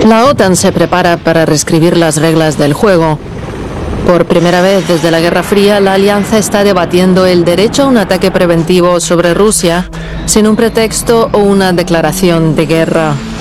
La OTAN se prepara para reescribir las reglas del juego. Por primera vez desde la Guerra Fría, la alianza está debatiendo el derecho a un ataque preventivo sobre Rusia sin un pretexto o una declaración de guerra.